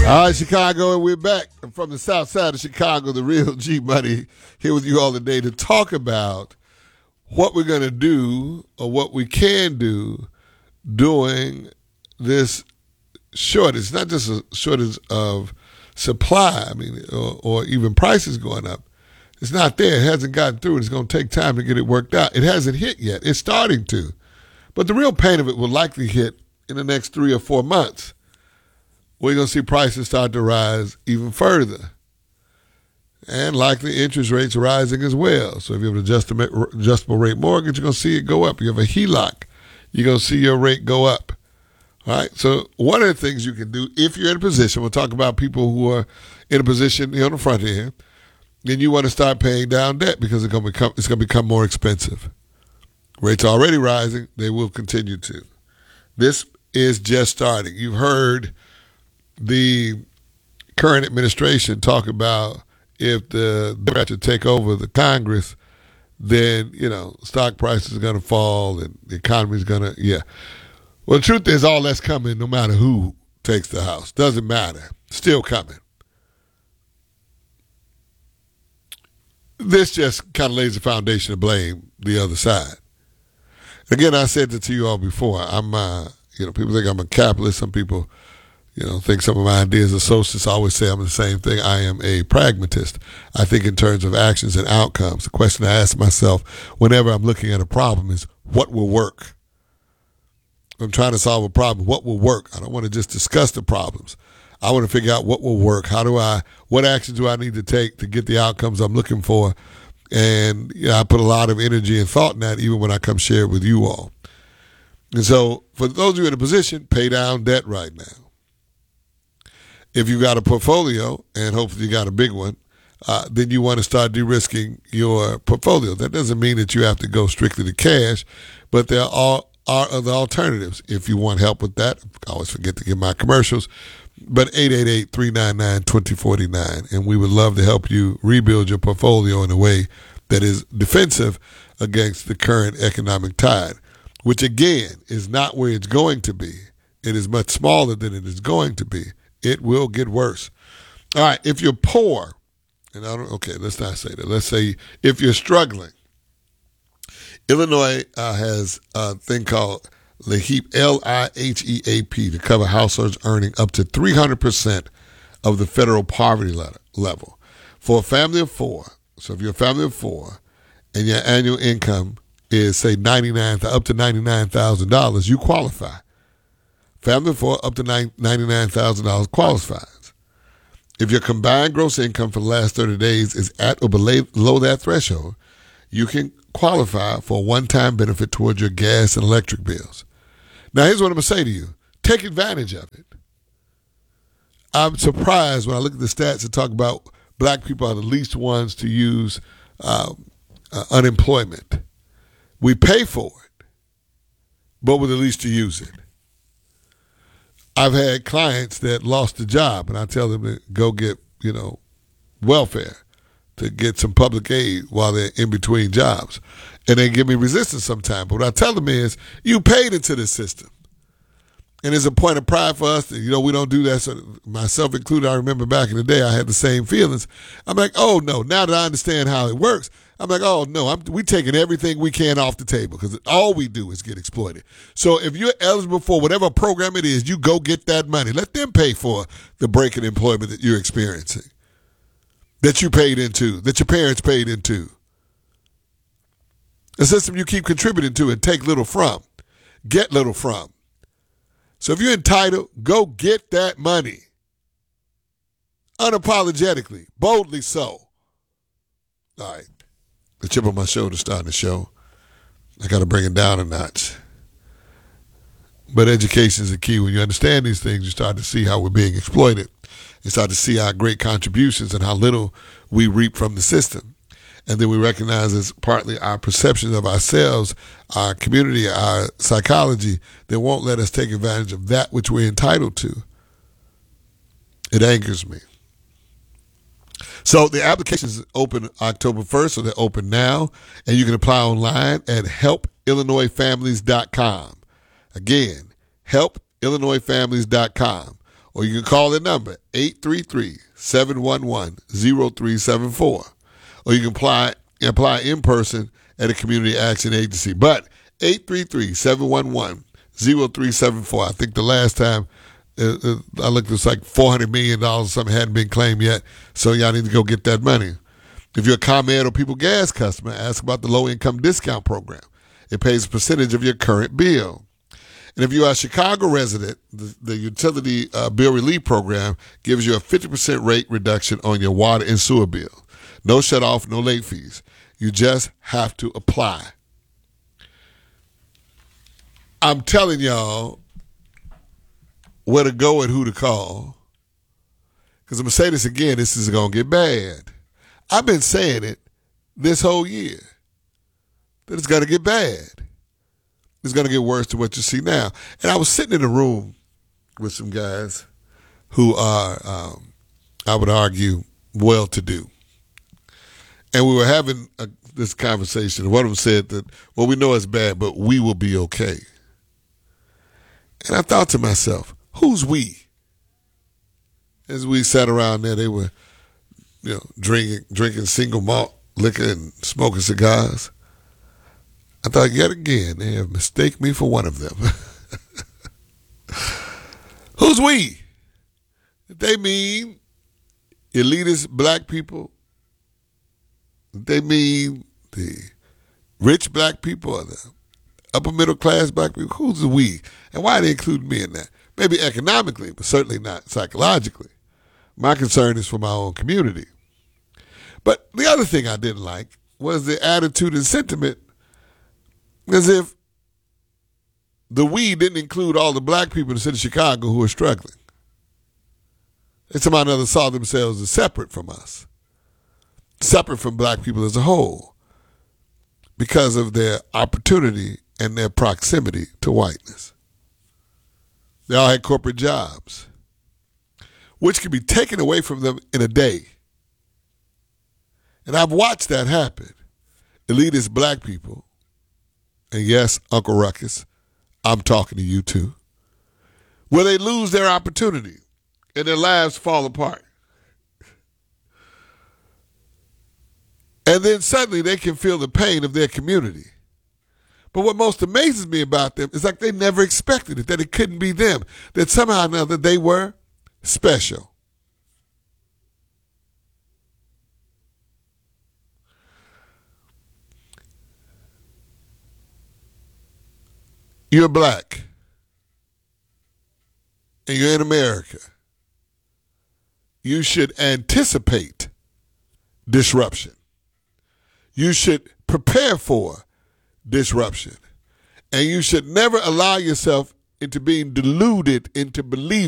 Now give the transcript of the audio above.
All right, Chicago, and we're back from the south side of Chicago, the real G Money, here with you all today to talk about what we're going to do or what we can do during this shortage. It's not just a shortage of supply, or even prices going up. It's not there. It hasn't gotten through. It's going to take time to get it worked out. It hasn't hit yet. It's starting to. But the real pain of it will likely hit in the next 3 or 4 months. We're going to see prices start to rise even further. And likely interest rates rising as well. So if you have an adjustable rate mortgage, you're going to see it go up. You have a HELOC, you're going to see your rate go up. All right. So one of the things you can do if you're in a position, we'll talk about people who are in a position on the front end, then you want to start paying down debt because it's going to become more expensive. Rates are already rising. They will continue to. This is just starting. You've heard the current administration talk about if the Democrats take over the Congress, then, stock prices are going to fall and the economy is going to, Well, the truth is all that's coming no matter who takes the House. Doesn't matter. Still coming. This just kind of lays the foundation to blame the other side. Again, I said it to you all before. People think I'm a capitalist. Some people think some of my ideas are socialists. I always say I'm the same thing. I am a pragmatist. I think in terms of actions and outcomes. The question I ask myself whenever I'm looking at a problem is, what will work? If I'm trying to solve a problem, what will work? I don't want to just discuss the problems. I want to figure out what will work. What actions do I need to take to get the outcomes I'm looking for? And I put a lot of energy and thought in that even when I come share it with you all. And so for those of you in a position, pay down debt right now. If you got a portfolio, and hopefully you got a big one, then you want to start de-risking your portfolio. That doesn't mean that you have to go strictly to cash, but there are other alternatives. If you want help with that, I always forget to give my commercials, but 888-399-2049, and we would love to help you rebuild your portfolio in a way that is defensive against the current economic tide, which again is not where it's going to be. It is much smaller than it is going to be. It will get worse. All right, if you're poor, let's not say that. Let's say if you're struggling, Illinois has a thing called LIHEAP, LIHEAP, to cover households earning up to 300% of the federal poverty level. For a family of four, so if you're a family of four and your annual income is, say, up to $99,000, you qualify. Family of four up to $99,000 qualifies. If your combined gross income for the last 30 days is at or below that threshold, you can qualify for a one-time benefit towards your gas and electric bills. Now, here's what I'm going to say to you. Take advantage of it. I'm surprised when I look at the stats and talk about black people are the least ones to use unemployment. We pay for it, but we're the least to use it. I've had clients that lost a job, and I tell them to go get, welfare, to get some public aid while they're in between jobs. And they give me resistance sometimes. But what I tell them is, you paid into this system. And it's a point of pride for us that, we don't do that. So myself included, I remember back in the day, I had the same feelings. I'm like, oh, no, now that I understand how it works, I'm like, oh, no, we taking everything we can off the table because all we do is get exploited. So if you're eligible for whatever program it is, you go get that money. Let them pay for the break in employment that you're experiencing, that you paid into, that your parents paid into. A system you keep contributing to and take little from, get little from. So if you're entitled, go get that money. Unapologetically, boldly so. All right. The chip on my shoulder starting the show. I got to bring it down a notch. But education is the key. When you understand these things, you start to see how we're being exploited. You start to see our great contributions and how little we reap from the system. And then we recognize it's partly our perception of ourselves, our community, our psychology that won't let us take advantage of that which we're entitled to. It angers me. So the applications open October 1st, so they're open now, and you can apply online at helpillinoisfamilies.com. Again, helpillinoisfamilies.com. Or you can call the number, 833-711-0374. Or you can apply in person at a community action agency. But 833-711-0374. I think the last time I looked, it's like $400 million or something hadn't been claimed yet. So y'all need to go get that money. If you're a ComEd or People Gas customer, ask about the low-income discount program. It pays a percentage of your current bill. And if you are a Chicago resident, the utility bill relief program gives you a 50% rate reduction on your water and sewer bill. No shut-off, no late fees. You just have to apply. I'm telling y'all where to go and who to call. Because I'm going to say this again, this is going to get bad. I've been saying it this whole year, that it's going to get bad. It's going to get worse than what you see now. And I was sitting in a room with some guys who are, I would argue, well-to-do. And we were having this conversation. One of them said that, well, we know it's bad, but we will be okay. And I thought to myself, who's we? As we sat around there, they were, drinking single malt liquor and smoking cigars. I thought, yet again, they have mistaken me for one of them. Who's we? They mean elitist black people. They mean the rich black people or the upper middle class black people. Who's the we? And why they include me in that? Maybe economically, but certainly not psychologically. My concern is for my own community. But the other thing I didn't like was the attitude and sentiment as if the we didn't include all the black people in the city of Chicago who are struggling. They somehow or another saw themselves as separate from us, separate from black people as a whole, because of their opportunity and their proximity to whiteness. They all had corporate jobs, which could be taken away from them in a day. And I've watched that happen. Elitist black people, and yes, Uncle Ruckus, I'm talking to you too, where they lose their opportunity and their lives fall apart. And then suddenly they can feel the pain of their community. But what most amazes me about them is like they never expected it, that it couldn't be them, that somehow or another they were special. You're black, and you're in America. You should anticipate disruption. You should prepare for disruption. And you should never allow yourself into being deluded into believing